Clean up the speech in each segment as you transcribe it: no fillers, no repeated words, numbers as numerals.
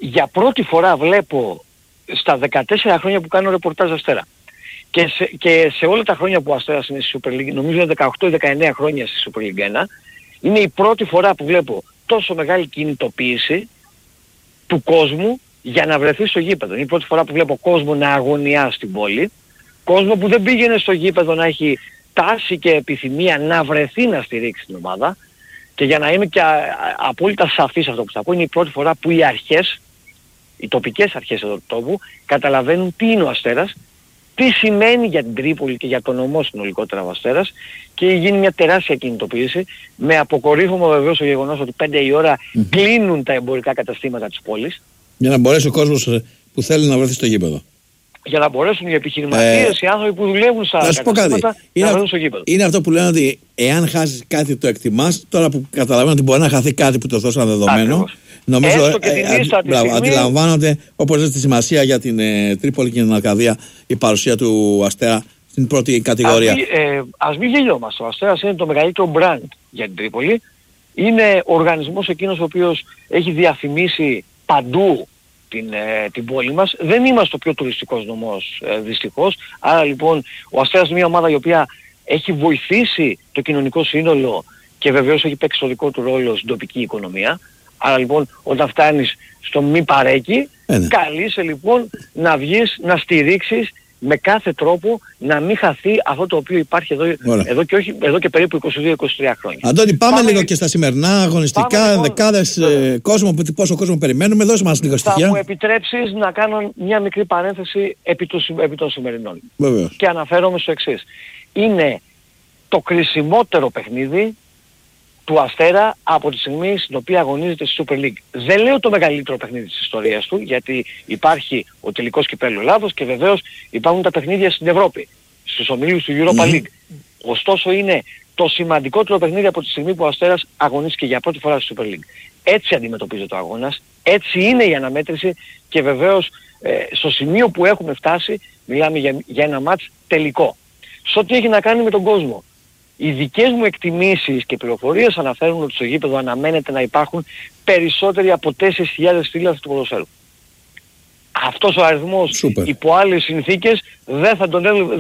για πρώτη φορά βλέπω στα 14 χρόνια που κάνω ρεπορτάζ Αστέρα και σε όλα τα χρόνια που ο Αστέρας είναι στη Super League, νομίζω είναι 18-19 χρόνια στη Super League 1, είναι η πρώτη φορά που βλέπω τόσο μεγάλη κινητοποίηση του κόσμου για να βρεθεί στο γήπεδο. Είναι η πρώτη φορά που βλέπω κόσμο να αγωνιά στην πόλη, κόσμο που δεν πήγαινε στο γήπεδο να έχει τάση και επιθυμία να βρεθεί να στηρίξει την ομάδα. Και για να είμαι και απόλυτα σαφής αυτό που θα πω, είναι η πρώτη φορά που οι αρχές, οι τοπικές αρχές εδώ του τόπου, καταλαβαίνουν τι είναι ο Αστέρας, τι σημαίνει για την Τρίπολη και για τον νομό συνολικότερα ο Αστέρας, και γίνει μια τεράστια κινητοποίηση, με αποκορύφωμα βεβαίως το γεγονός ότι 5 η ώρα κλείνουν τα εμπορικά καταστήματα της πόλης. Για να μπορέσει ο κόσμος που θέλει να βρεθεί στο γήπεδο. Για να μπορέσουν οι επιχειρηματίες, οι άνθρωποι που δουλεύουν στα καταστήματα να βρεθούν στο γήπεδο. Είναι αυτό που λένε ότι εάν χάσεις κάτι το εκτιμάς, τώρα που καταλαβαίνω ότι μπορεί να χαθεί κάτι που το δώσαν δεδομένο. Νομίζω αντιλαμβάνονται όπως είναι τη σημασία για την Τρίπολη και την Αρκαδία η παρουσία του Αστέρα στην πρώτη κατηγορία. Ας μην γελιόμαστε. Ο Αστέρας είναι το μεγαλύτερο brand για την Τρίπολη. Είναι ο οργανισμός εκείνος ο οποίος έχει διαφημίσει παντού την πόλη μας. Δεν είμαστε ο πιο τουριστικός νομός δυστυχώς. Άρα λοιπόν ο Αστέρας είναι μια ομάδα η οποία έχει βοηθήσει το κοινωνικό σύνολο και βεβαίως έχει παίξει το δικό του ρόλο στην τοπική οικονομία. Άρα λοιπόν όταν φτάνεις στο μη παρέκει, καλείσαι λοιπόν να βγεις, να στηρίξεις με κάθε τρόπο να μην χαθεί αυτό το οποίο υπάρχει εδώ και περίπου 22-23 χρόνια. Αντώνη, πάμε λίγο και στα σημερινά αγωνιστικά, λοιπόν, δεκάδες κόσμο, πόσο κόσμο περιμένουμε, δώσε μας λίγο στοιχεία. Θα μου επιτρέψεις να κάνω μια μικρή παρένθεση επί των σημερινών. Βεβαίως. Και αναφέρομαι στο εξής. Είναι το κρισιμότερο παιχνίδι του Αστέρα από τη στιγμή στην οποία αγωνίζεται στη Super League. Δεν λέω το μεγαλύτερο παιχνίδι της ιστορίας του, γιατί υπάρχει ο τελικός κυπέλλου Ελλάδος και βεβαίως υπάρχουν τα παιχνίδια στην Ευρώπη, στους ομίλους του Europa League. Ωστόσο είναι το σημαντικότερο παιχνίδι από τη στιγμή που ο Αστέρας αγωνίστηκε για πρώτη φορά στη Super League. Έτσι αντιμετωπίζεται ο αγώνας, έτσι είναι η αναμέτρηση και βεβαίως στο σημείο που έχουμε φτάσει μιλάμε για ένα μάτς τελικό. Σε ό,τι έχει να κάνει με τον κόσμο. Οι δικές μου εκτιμήσεις και πληροφορίες αναφέρουν ότι στο γήπεδο αναμένεται να υπάρχουν περισσότεροι από 4.000 φίλαθλοι του ποδοσφαίρου. Αυτός ο αριθμός υπό άλλες συνθήκες δεν θα τον έλεγε.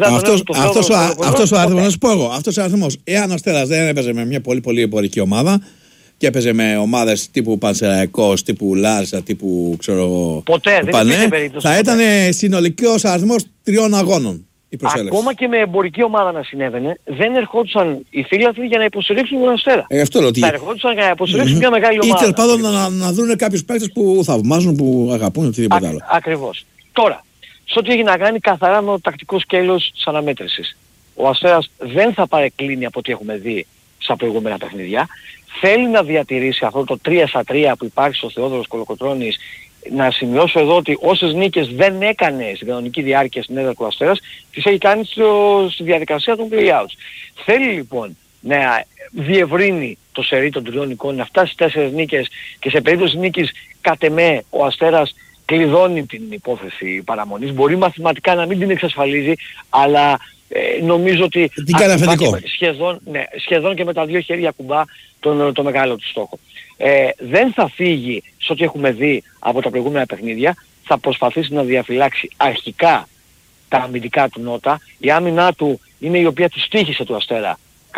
Αυτός ο αριθμός, να σου πω εγώ, αυτός ο αριθμός, εάν ο Αστέρας δεν έπαιζε με μια πολύ πολύ εμπορική ομάδα και έπαιζε με ομάδες τύπου Πανσεραϊκός, τύπου Λάρσα, τύπου ξέρω ποτέ, δεν είναι περίπτωση. Θα ήταν συνολικός αριθμός 3 αγώνων. Ακόμα και με εμπορική ομάδα να συνέβαινε, δεν ερχόντουσαν οι φίλαθλοι για να υποστηρίξουν τον Αστέρα. Θα ερχόντουσαν για να υποστηρίξουν μια μεγάλη ομάδα. Ή τέλος πάντων να δουν κάποιους παίκτες που θαυμάζουν, που αγαπούν, οτιδήποτε άλλο. Ακριβώς. Τώρα, σε ό,τι έχει να κάνει καθαρά με το τακτικό σκέλος της αναμέτρησης. Ο Αστέρας δεν θα παρεκκλίνει από ό,τι έχουμε δει στα προηγούμενα παιχνίδια. Θέλει να διατηρήσει αυτό το 3-3 που υπάρχει στο Θεόδωρος Κολοκοτρώνης. Να σημειώσω εδώ ότι όσες νίκες δεν έκανε στην κανονική διάρκεια στην έδρα του Αστέρας, τις έχει κάνει στη διαδικασία των play-outs. Θέλει λοιπόν να διευρύνει το σερί των 3 νικών, να φτάσει στις 4 νίκες και σε περίπτωση νίκης κατ' εμέ ο Αστέρας κλειδώνει την υπόθεση παραμονής. Μπορεί μαθηματικά να μην την εξασφαλίζει, αλλά νομίζω ότι σχεδόν και με τα 2 χέρια κουμπά το μεγάλο του στόχο. Δεν θα φύγει σε ό,τι έχουμε δει από τα προηγούμενα παιχνίδια. Θα προσπαθήσει να διαφυλάξει αρχικά τα αμυντικά του νότα. Η άμυνά του είναι η οποία του στοίχησε του Αστέρα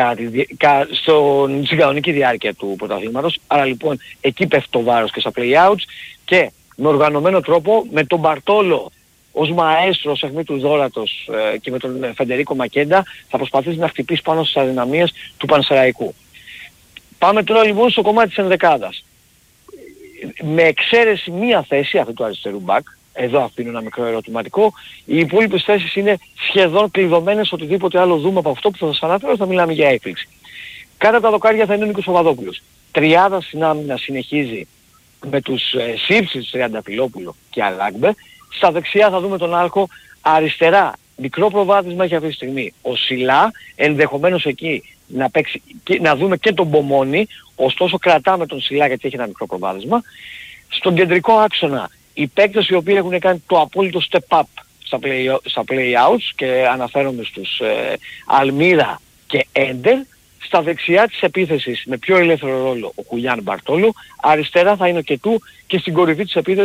στην κανονική διάρκεια του πρωταθλήματος. Άρα λοιπόν εκεί πέφτει το βάρος και στα play-outs και με οργανωμένο τρόπο με τον Μπαρτόλο ως μαέστρο ως αιχμή του δόρατος και με τον Φεντερίκο Μακέντα θα προσπαθήσει να χτυπήσει πάνω στις αδυναμίες του Πανσεραϊκού. Πάμε τώρα λοιπόν στο κομμάτι της ενδεκάδας. Με εξαίρεση μία θέση αυτή του αριστερού μπακ, εδώ αφήνω ένα μικρό ερωτηματικό, οι υπόλοιπες θέσεις είναι σχεδόν κλειδωμένες, οτιδήποτε άλλο δούμε από αυτό που θα σας αναφέρω θα μιλάμε για έκπληξη. Κάτω από τα δοκάρια θα είναι ο Νίκος Παπαδόπουλος. Τριάδα στην άμυνα συνεχίζει με τους Σύψης, Τριανταφυλόπουλο και Αλάγκμπε. Στα δεξιά θα δούμε τον Άλκο, αριστερά μικρό προβάδισμα έχει αυτή τη στιγμή ο Σιλά, ενδεχομένως εκεί να παίξει, να δούμε και τον Μπομόνι, ωστόσο κρατάμε τον Σιλά γιατί έχει ένα μικρό προβάδισμα. Στον κεντρικό άξονα οι παίκτες οι οποίοι έχουν κάνει το απόλυτο step up στα play-outs και αναφέρομαι στους Αλμύρα και Έντερ. Στα δεξιά της επίθεσης με πιο ελεύθερο ρόλο ο Χουλιάν Μπαρτόλου, αριστερά θα είναι ο Κετού και στην κορυφή της επίθεσης